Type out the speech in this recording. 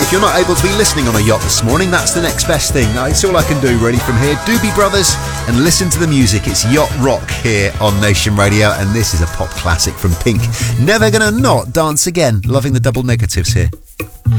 if you're not able to be listening on a yacht this morning, that's the next best thing. It's all I can do really from here. Doobie Brothers, and listen to the music. It's Yacht Rock here on Nation Radio, and this is a pop classic from Pink. Never Gonna Not Dance Again. Loving the double negatives here.